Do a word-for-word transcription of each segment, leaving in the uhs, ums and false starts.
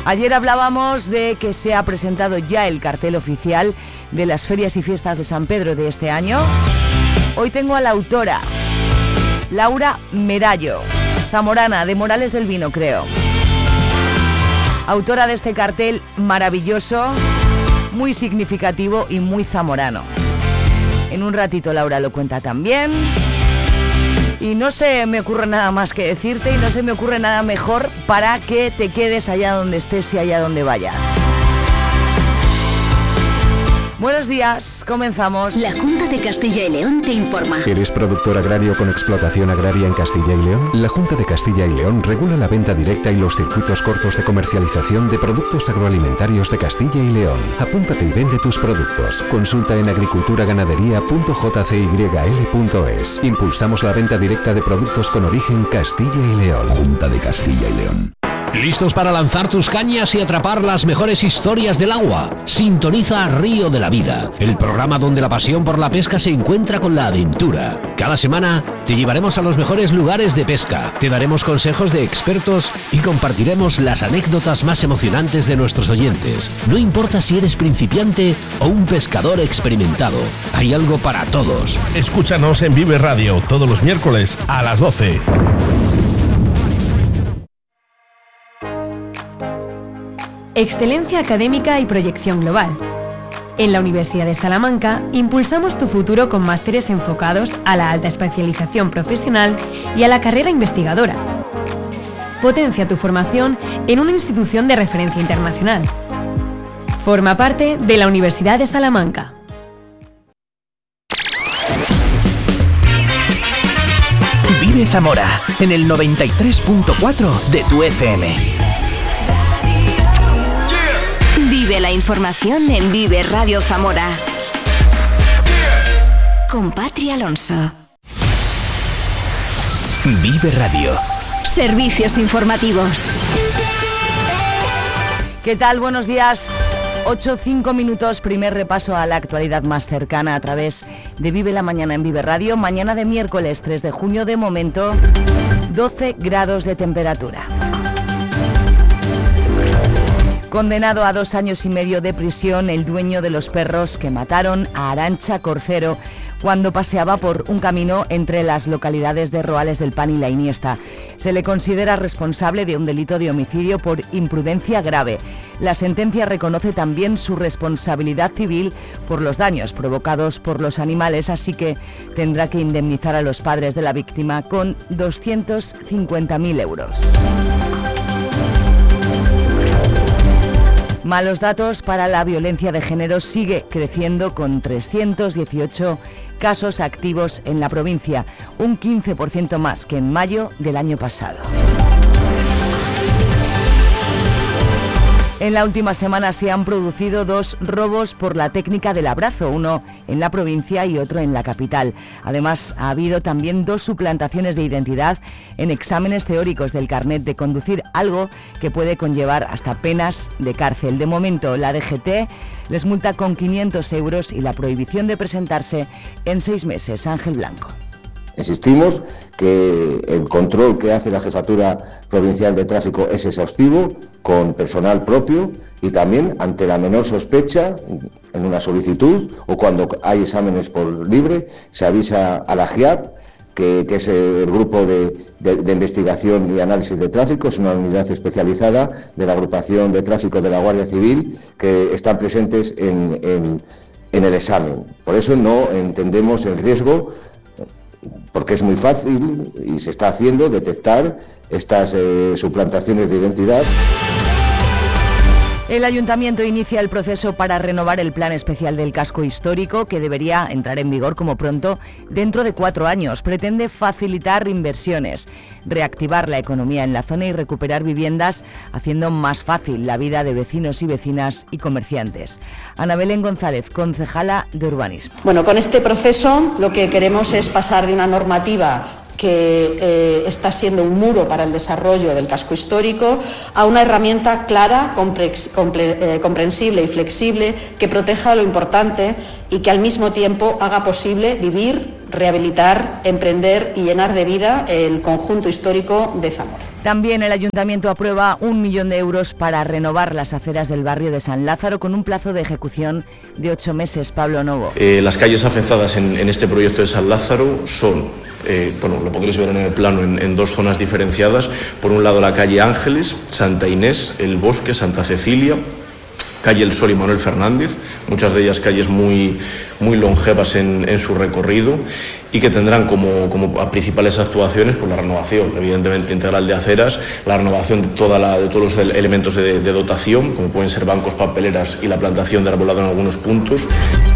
Ayer hablábamos de que se ha presentado ya el cartel oficial de las ferias y fiestas de San Pedro de este año. Hoy tengo a la autora, Laura Merallo, zamorana, de Morales del Vino, creo. Autora de este cartel maravilloso, muy significativo y muy zamorano. En un ratito Laura lo cuenta también. Y no se me ocurre nada más que decirte y no se me ocurre nada mejor para que te quedes allá donde estés y allá donde vayas. Buenos días, comenzamos. La Junta de Castilla y León te informa. ¿Eres productor agrario con explotación agraria en Castilla y León? La Junta de Castilla y León regula la venta directa y los circuitos cortos de comercialización de productos agroalimentarios de Castilla y León. Apúntate y vende tus productos. Consulta en agriculturaganadería punto j c y l punto es. Impulsamos la venta directa de productos con origen Castilla y León. Junta de Castilla y León. ¿Listos para lanzar tus cañas y atrapar las mejores historias del agua? Sintoniza Río de la Vida, el programa donde la pasión por la pesca se encuentra con la aventura. Cada semana te llevaremos a los mejores lugares de pesca, te daremos consejos de expertos y compartiremos las anécdotas más emocionantes de nuestros oyentes. No importa si eres principiante o un pescador experimentado, hay algo para todos. Escúchanos en Vive Radio todos los miércoles a las doce. Excelencia académica y proyección global. En la Universidad de Salamanca impulsamos tu futuro con másteres enfocados a la alta especialización profesional y a la carrera investigadora. Potencia tu formación en una institución de referencia internacional. Forma parte de la Universidad de Salamanca. Vive Zamora en el noventa y tres punto cuatro de tu F M. Vive la información en Vive Radio Zamora. Con Patri Alonso. Vive Radio. Servicios informativos. ¿Qué tal? Buenos días. ocho, cinco minutos, primer repaso a la actualidad más cercana a través de Vive la Mañana en Vive Radio. Mañana de miércoles tres de junio, de momento, doce grados de temperatura. Condenado a dos años y medio de prisión el dueño de los perros que mataron a Arantxa Corcero cuando paseaba por un camino entre las localidades de Roales del Pan y La Iniesta. Se le considera responsable de un delito de homicidio por imprudencia grave. La sentencia reconoce también su responsabilidad civil por los daños provocados por los animales, así que tendrá que indemnizar a los padres de la víctima con doscientos cincuenta mil euros. Malos datos para la violencia de género. Sigue creciendo con trescientos dieciocho casos activos en la provincia, un quince por ciento más que en mayo del año pasado. En la última semana se han producido dos robos por la técnica del abrazo, uno en la provincia y otro en la capital. Además, ha habido también dos suplantaciones de identidad en exámenes teóricos del carnet de conducir, algo que puede conllevar hasta penas de cárcel. De momento, la D G T les multa con quinientos euros y la prohibición de presentarse en seis meses. Ángel Blanco. Insistimos que el control que hace la Jefatura Provincial de Tráfico es exhaustivo, con personal propio y también ante la menor sospecha en una solicitud o cuando hay exámenes por libre, se avisa a la G I A P, que, que es el grupo de, de, de investigación y análisis de tráfico, es una unidad especializada de la agrupación de tráfico de la Guardia Civil, que están presentes en, en, en el examen. Por eso no entendemos el riesgo, porque es muy fácil y se está haciendo detectar estas eh, suplantaciones de identidad. El Ayuntamiento inicia el proceso para renovar el Plan Especial del Casco Histórico, que debería entrar en vigor como pronto dentro de cuatro años. Pretende facilitar inversiones, reactivar la economía en la zona y recuperar viviendas, haciendo más fácil la vida de vecinos y vecinas y comerciantes. Ana Belén González, concejala de Urbanismo. Bueno, con este proceso lo que queremos es pasar de una normativa que eh, está siendo un muro para el desarrollo del casco histórico, a una herramienta clara, complex, comple, eh, comprensible y flexible, que proteja lo importante y que al mismo tiempo haga posible vivir, rehabilitar, emprender y llenar de vida el conjunto histórico de Zamora. También el Ayuntamiento aprueba un millón de euros para renovar las aceras del barrio de San Lázaro con un plazo de ejecución de ocho meses. Pablo Novo. Eh, las calles afectadas en, en este proyecto de San Lázaro son, eh, bueno, lo podréis ver en el plano, en, en dos zonas diferenciadas. Por un lado la calle Ángeles, Santa Inés, El Bosque, Santa Cecilia, calle El Sol y Manuel Fernández, muchas de ellas calles muy, muy longevas en, en su recorrido y que tendrán como, como principales actuaciones pues, la renovación, evidentemente integral de aceras, la renovación de, toda la, de todos los elementos de, de dotación, como pueden ser bancos, papeleras y la plantación de arbolado en algunos puntos.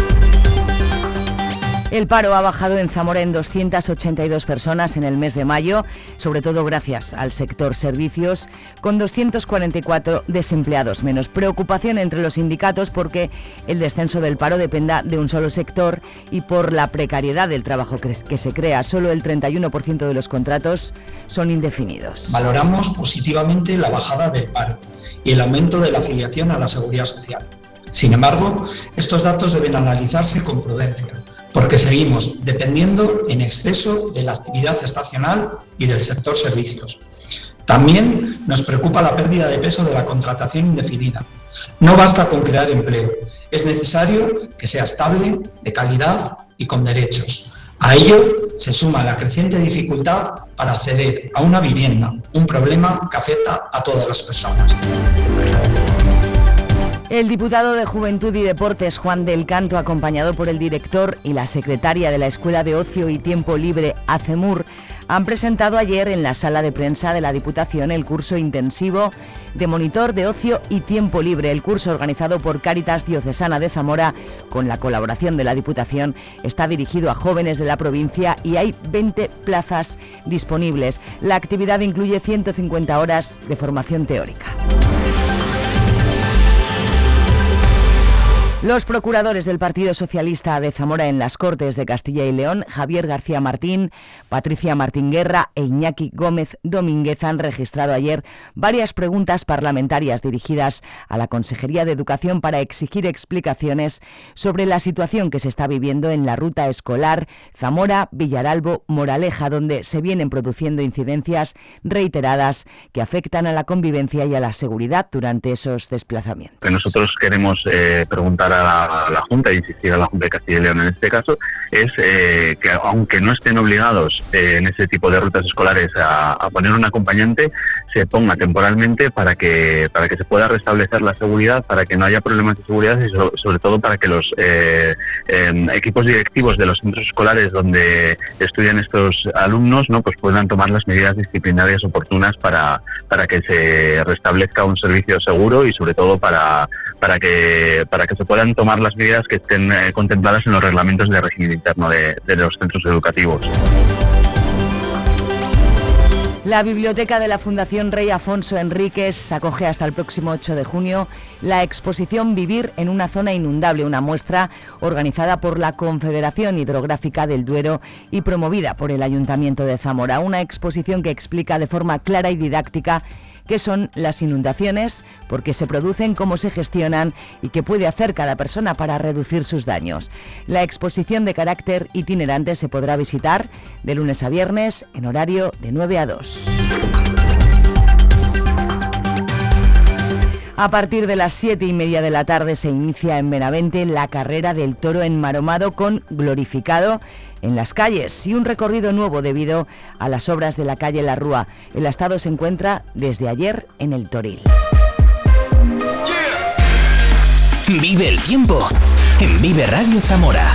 El paro ha bajado en Zamora en doscientas ochenta y dos personas en el mes de mayo, sobre todo gracias al sector servicios, con doscientos cuarenta y cuatro desempleados menos. Preocupación entre los sindicatos porque el descenso del paro dependa de un solo sector y por la precariedad del trabajo que se crea. Solo el treinta y uno por ciento de los contratos son indefinidos. Valoramos positivamente la bajada del paro y el aumento de la afiliación a la Seguridad Social. Sin embargo, estos datos deben analizarse con prudencia, porque seguimos dependiendo en exceso de la actividad estacional y del sector servicios. También nos preocupa la pérdida de peso de la contratación indefinida. No basta con crear empleo, es necesario que sea estable, de calidad y con derechos. A ello se suma la creciente dificultad para acceder a una vivienda, un problema que afecta a todas las personas. El diputado de Juventud y Deportes, Juan del Canto, acompañado por el director y la secretaria de la Escuela de Ocio y Tiempo Libre, ACEMUR, han presentado ayer en la sala de prensa de la Diputación el curso intensivo de monitor de ocio y tiempo libre. El curso, organizado por Cáritas Diocesana de Zamora con la colaboración de la Diputación, está dirigido a jóvenes de la provincia y hay veinte plazas disponibles. La actividad incluye ciento cincuenta horas de formación teórica. Los procuradores del Partido Socialista de Zamora en las Cortes de Castilla y León, Javier García Martín, Patricia Martín Guerra e Iñaki Gómez Domínguez, han registrado ayer varias preguntas parlamentarias dirigidas a la Consejería de Educación para exigir explicaciones sobre la situación que se está viviendo en la ruta escolar Zamora-Villaralbo-Moraleja, donde se vienen produciendo incidencias reiteradas que afectan a la convivencia y a la seguridad durante esos desplazamientos. Que nosotros queremos eh, preguntar a la, a la Junta, e insistir a la Junta de Castilla y León en este caso, es eh, que aunque no estén obligados eh, en ese tipo de rutas escolares a, a poner un acompañante, se ponga temporalmente para que para que se pueda restablecer la seguridad, para que no haya problemas de seguridad y so, sobre todo para que los eh, eh, equipos directivos de los centros escolares donde estudian estos alumnos, ¿no?, pues puedan tomar las medidas disciplinarias oportunas para para que se restablezca un servicio seguro y sobre todo para para que para que se puedan tomar las medidas que estén eh, contempladas en los reglamentos de régimen interno de, de los centros educativos. La biblioteca de la Fundación Rey Afonso Enríquez acoge hasta el próximo ocho de junio la exposición Vivir en una zona inundable, una muestra organizada por la Confederación Hidrográfica del Duero y promovida por el Ayuntamiento de Zamora. Una exposición que explica de forma clara y didáctica qué son las inundaciones, por qué se producen, cómo se gestionan y qué puede hacer cada persona para reducir sus daños. La exposición de carácter itinerante se podrá visitar de lunes a viernes en horario de nueve a dos. A partir de las siete y media de la tarde se inicia en Benavente la carrera del toro enmaromado con glorificado en las calles y un recorrido nuevo debido a las obras de la calle La Rúa. El astado se encuentra desde ayer en el Toril. Vive el tiempo en Vive Radio Zamora.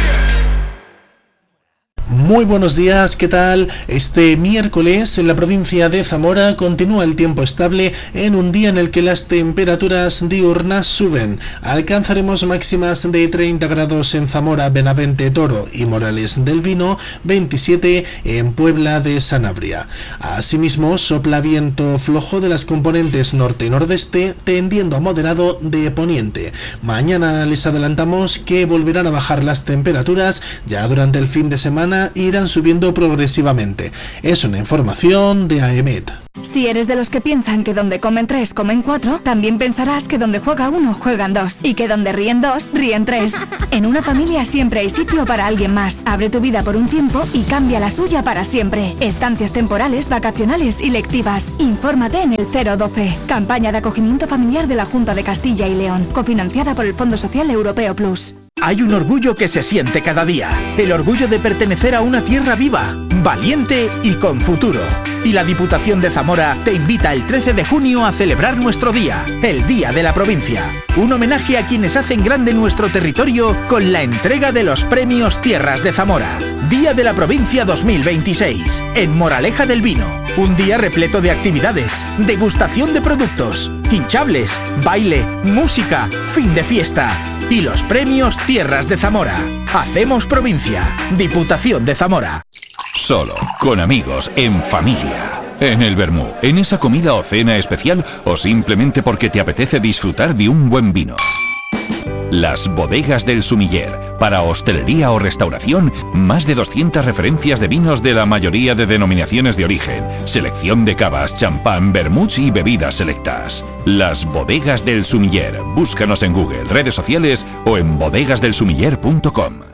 Muy buenos días, ¿qué tal? Este miércoles en la provincia de Zamora continúa el tiempo estable en un día en el que las temperaturas diurnas suben. Alcanzaremos máximas de treinta grados en Zamora, Benavente, Toro y Morales del Vino, veintisiete en Puebla de Sanabria. Asimismo, sopla viento flojo de las componentes norte y nordeste, tendiendo a moderado de poniente. Mañana les adelantamos que volverán a bajar las temperaturas ya durante el fin de semana y irán subiendo progresivamente. Es una información de A E M E T. Si eres de los que piensan que donde comen tres, comen cuatro, también pensarás que donde juega uno, juegan dos. Y que donde ríen dos, ríen tres. En una familia siempre hay sitio para alguien más. Abre tu vida por un tiempo y cambia la suya para siempre. Estancias temporales, vacacionales y lectivas. Infórmate en el cero doce. Campaña de acogimiento familiar de la Junta de Castilla y León. Cofinanciada por el Fondo Social Europeo Plus. Hay un orgullo que se siente cada día. El orgullo de pertenecer a una tierra viva, valiente y con futuro. Y la Diputación de Zamora te invita el trece de junio a celebrar nuestro día, el Día de la Provincia. Un homenaje a quienes hacen grande nuestro territorio con la entrega de los premios Tierras de Zamora. Día de la Provincia dos mil veintiséis, en Moraleja del Vino. Un día repleto de actividades, degustación de productos, hinchables, baile, música, fin de fiesta. Y los premios Tierras de Zamora. Hacemos provincia. Diputación de Zamora. Solo, con amigos, en familia. En el vermú, en esa comida o cena especial o simplemente porque te apetece disfrutar de un buen vino. Las bodegas del Sumiller. Para hostelería o restauración, más de doscientas referencias de vinos de la mayoría de denominaciones de origen. Selección de cavas, champán, vermuts y bebidas selectas. Las bodegas del Sumiller. Búscanos en Google, redes sociales o en bodegas del sumiller punto com.